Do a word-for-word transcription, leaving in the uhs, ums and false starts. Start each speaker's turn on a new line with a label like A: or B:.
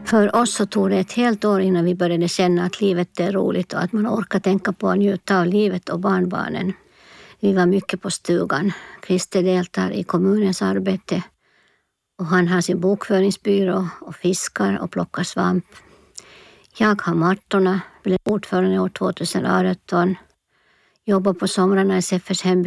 A: För oss så tog det ett helt år innan vi började känna att livet är roligt och att man orkar tänka på att njuta av livet och barnbarnen. Vi var mycket på stugan. Christer deltar i kommunens arbete och han har sin bokföringsbyrå och fiskar och plockar svamp. Jag har Martorna, blev ordförande år tjugoarton, jobbar på somrarna i S F S hembygd